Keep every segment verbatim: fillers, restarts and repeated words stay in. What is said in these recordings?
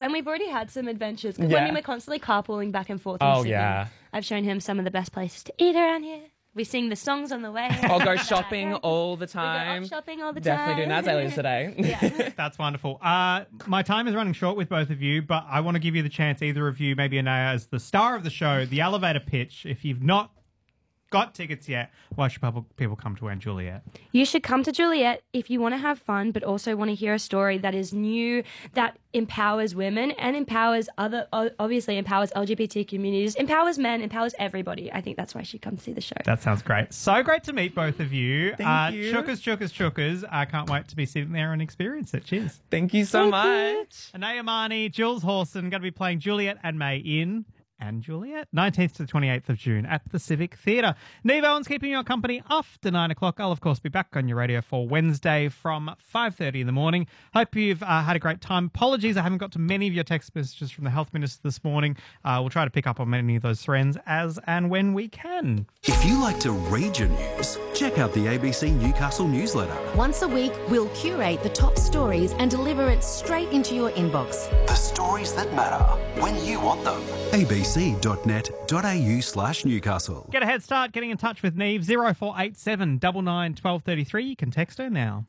And we've already had some adventures. Yeah. When we were constantly carpooling back and forth from Oh, Sydney, yeah. I've shown him some of the best places to eat around here. We sing the songs on the way. I'll go shopping all the We go time. off shopping all the Definitely time. doing that today. Yeah. That's wonderful. Uh, my time is running short with both of you, but I want to give you the chance, either of you, maybe Anaya, as the star of the show, the elevator pitch. If you've not got tickets yet, why should people people come to Aunt Juliet? You should come to Juliet if you want to have fun, but also want to hear a story that is new, that empowers women and empowers other, obviously empowers L G B T communities, empowers men, empowers everybody. I think that's why you should come to see the show. That sounds great. So great to meet both of you. Thank uh, you. Chookers, chookers, chookers. I can't wait to be sitting there and experience it. Cheers. Thank you so Thank much. Anaya Marnie, Jules Horson, going to be playing Juliet and May in and Juliet, nineteenth to the twenty-eighth of June at the Civic Theatre. Neve Owens keeping your company after nine o'clock. I'll, of course, be back on your radio for Wednesday from five thirty in the morning. Hope you've uh, had a great time. Apologies, I haven't got to many of your text messages from the Health Minister this morning. Uh, we'll try to pick up on many of those threads as and when we can. If you like to read your news, check out the A B C Newcastle newsletter. Once a week, we'll curate the top stories and deliver it straight into your inbox. The stories that matter when you want them. a b c dot net dot a u slash Newcastle. Get a head start getting in touch with Neve, zero four eight seven nine nine one two three three. You can text her now.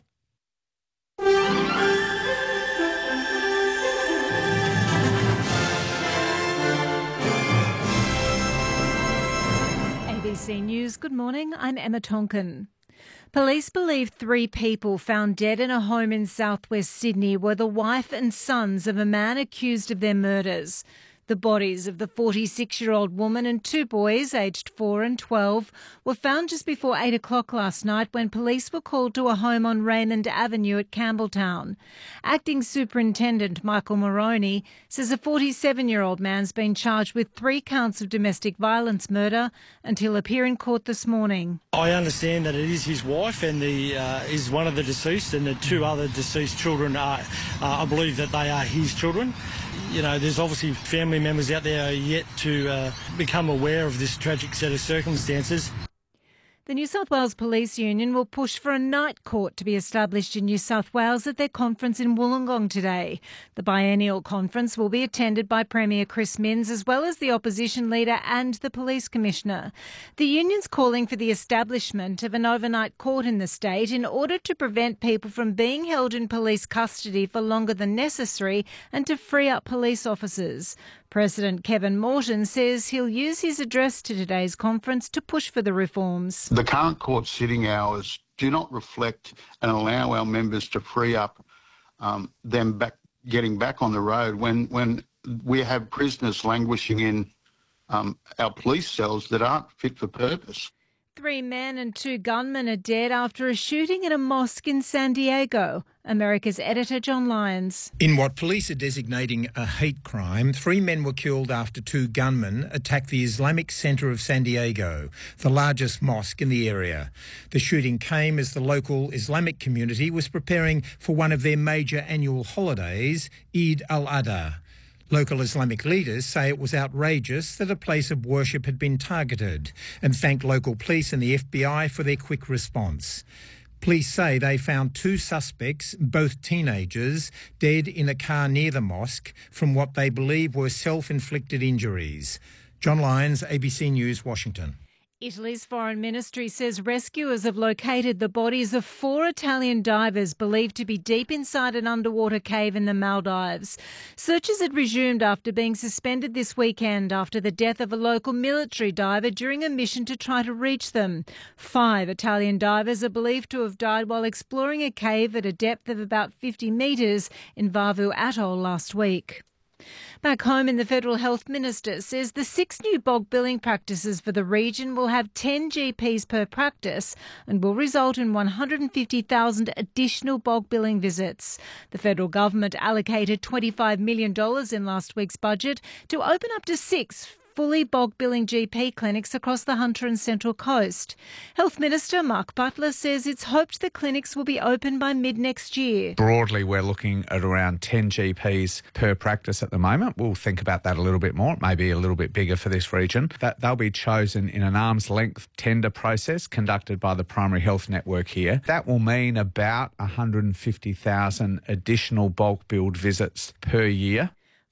A B C News, good morning, I'm Emma Tonkin. Police believe three people found dead in a home in southwest Sydney were the wife and sons of a man accused of their murders. The bodies of the forty-six-year-old woman and two boys, aged four and twelve, were found just before eight o'clock last night when police were called to a home on Raymond Avenue at Campbelltown. Acting Superintendent Michael Moroney says a forty-seven-year-old man's been charged with three counts of domestic violence murder and he'll appear in court this morning. I understand that it is his wife and the uh, is one of the deceased, and the two other deceased children are, uh, I believe that they are his children. You know, there's obviously family members out there yet to uh, become aware of this tragic set of circumstances. The New South Wales Police Union will push for a night court to be established in New South Wales at their conference in Wollongong today. The biennial conference will be attended by Premier Chris Minns as well as the opposition leader and the police commissioner. The union's calling for the establishment of an overnight court in the state in order to prevent people from being held in police custody for longer than necessary and to free up police officers. President Kevin Morton says he'll use his address to today's conference to push for the reforms. The current court sitting hours do not reflect and allow our members to free up um, them back, getting back on the road when, when we have prisoners languishing in um, our police cells that aren't fit for purpose. Three men and two gunmen are dead after a shooting in a mosque in San Diego. America's editor John Lyons. In what police are designating a hate crime, three men were killed after two gunmen attacked the Islamic Centre of San Diego, the largest mosque in the area. The shooting came as the local Islamic community was preparing for one of their major annual holidays, Eid al-Adha. Local Islamic leaders say it was outrageous that a place of worship had been targeted and thanked local police and the F B I for their quick response. Police say they found two suspects, both teenagers, dead in a car near the mosque from what they believe were self-inflicted injuries. John Lyons, A B C News, Washington. Italy's foreign ministry says rescuers have located the bodies of four Italian divers believed to be deep inside an underwater cave in the Maldives. Searches had resumed after being suspended this weekend after the death of a local military diver during a mission to try to reach them. Five Italian divers are believed to have died while exploring a cave at a depth of about fifty metres in Vavu Atoll last week. Back home in the Federal Health Minister says the six new bulk billing practices for the region will have ten G Ps per practice and will result in one hundred fifty thousand additional bulk billing visits. The federal government allocated twenty-five million dollars in last week's budget to open up to six fully bulk billing G P clinics across the Hunter and Central Coast. Health Minister Mark Butler says it's hoped the clinics will be open by mid-next year. Broadly, we're looking at around ten G Ps per practice at the moment. We'll think about that a little bit more. It may be a little bit bigger for this region. That they'll be chosen in an arm's length tender process conducted by the Primary Health Network here. That will mean about one hundred fifty thousand additional bulk billed visits per year.